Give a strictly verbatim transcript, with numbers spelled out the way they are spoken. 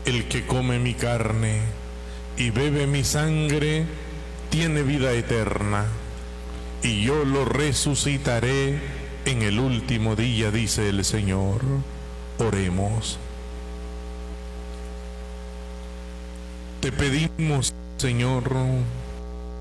El que come mi carne y bebe mi sangre tiene vida eterna, y yo lo resucitaré en el último día, dice el Señor. Oremos. Te pedimos, Señor,